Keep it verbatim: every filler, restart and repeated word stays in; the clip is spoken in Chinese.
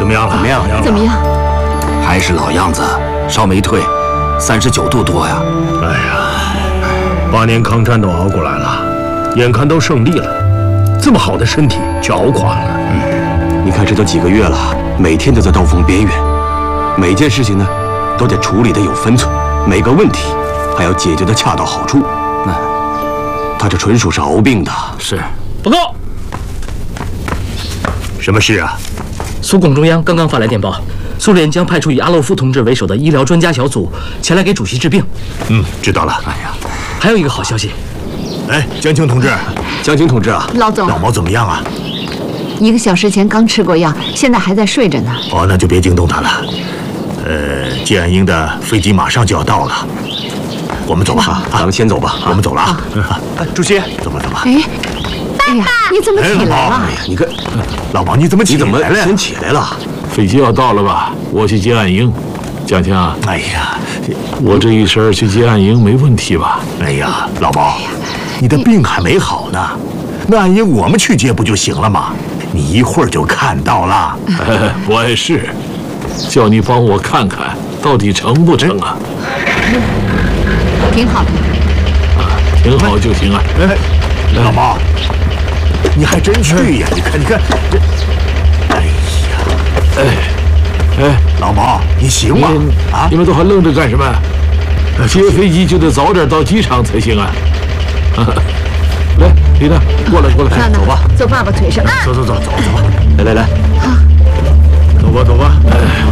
怎么样了？ 怎么样？ 怎么样？ 还是老样子，烧没退，三十九度多呀！ 哎呀，八年抗战都熬过来了，眼看都胜利了，这么好的身体却熬垮了。 嗯，你看这都几个月了，每天都在刀锋边缘，每件事情呢，都得处理得有分寸，每个问题还要解决得恰到好处。那他这纯属是熬病的。 是。 报告。 什么事啊？ 苏共中央刚刚发来电报，苏联将派出以阿洛夫同志为首的医疗专家小组前来给主席治病。 嗯，知道了。 哎呀，还有一个好消息。 哎，江青同志， 江青同志啊， 老总， 老毛怎么样啊？ 一个小时前刚吃过药，现在还在睡着呢。 哦，那就别惊动他了。呃，季岸英的飞机马上就要到了，我们走吧。 咱们先走吧。 我们走了啊。 哎，主席， 走吧走吧。 哎，哎呀，你怎么起来了？ 哎呀，你看， 老毛你怎么起你怎么来了？ 先起来了？ 飞机要到了吧？我去接岸英。江青啊， 哎呀， 我这一身去接岸英没问题吧？ 哎呀，老毛，你的病还没好呢，那岸英我们去接不就行了吗？你一会儿就看到了。 哎，我也是，叫你帮我看看到底成不成啊？ 挺好的。 啊，挺好就行啊。 哎，老毛，你还真去呀？你看，你看，这，哎呀， 哎，哎， 老毛，你行吗？啊， 你们都还愣着干什么？接飞机就得早点到机场才行啊！来，李娜，过来过来， 娜娜， 走吧， 走爸爸腿上。 走走走走走吧， 来来来， 走吧走吧。哎。